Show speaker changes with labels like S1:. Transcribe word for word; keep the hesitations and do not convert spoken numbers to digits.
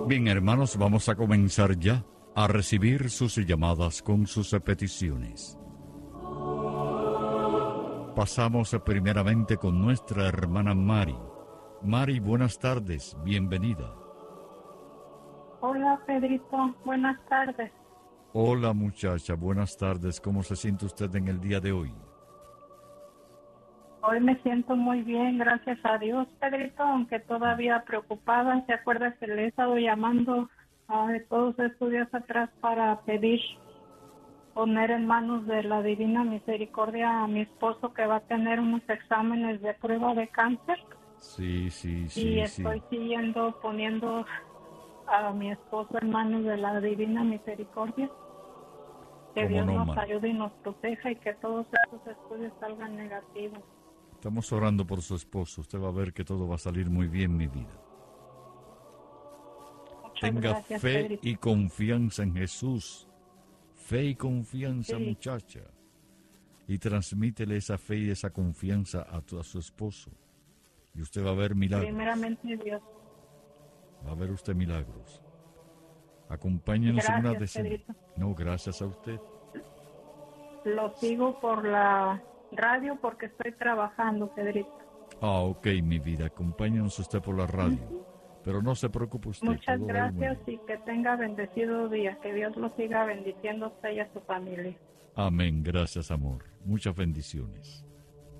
S1: Bien, hermanos, vamos a comenzar ya a recibir sus llamadas con sus peticiones. Pasamos primeramente con nuestra hermana Mari. Mari, buenas tardes, bienvenida.
S2: Hola, Pedrito, buenas tardes.
S1: Hola, muchacha, buenas tardes. ¿Cómo se siente usted en el día de hoy?
S2: Hoy me siento muy bien, gracias a Dios, Pedrito, aunque todavía preocupada. ¿Se acuerda que le he estado llamando a todos estos días atrás para pedir poner en manos de la Divina Misericordia a mi esposo, que va a tener unos exámenes de prueba de cáncer?
S1: Sí, sí, sí.
S2: Y estoy
S1: sí.
S2: siguiendo poniendo a mi esposo en manos de la Divina Misericordia. Que Dios
S1: no,
S2: nos
S1: Mari?
S2: ayude y nos proteja y que todos estos estudios salgan negativos.
S1: Estamos orando por su esposo. Usted va a ver que todo va a salir muy bien, mi vida.
S2: Muchas
S1: Tenga
S2: gracias,
S1: fe
S2: Pedrito.
S1: y confianza en Jesús. Fe y confianza,
S2: Sí.
S1: muchacha. Y transmítele esa fe y esa confianza a, tu, a su esposo. Y usted va a ver milagros.
S2: Primeramente Dios.
S1: Va a ver usted milagros. Acompáñenos
S2: Gracias,
S1: en una decena.
S2: Pedrito.
S1: No, gracias a usted.
S2: Lo sigo por la radio porque estoy trabajando, Pedrito.
S1: Ah, ok, mi vida. Acompáñenos usted por la radio. Pero no se preocupe usted.
S2: Muchas
S1: todo va a ir muy
S2: gracias
S1: bien.
S2: y que tenga bendecido día. Que Dios lo siga bendiciendo a usted y a su familia.
S1: Amén. Gracias, amor. Muchas bendiciones.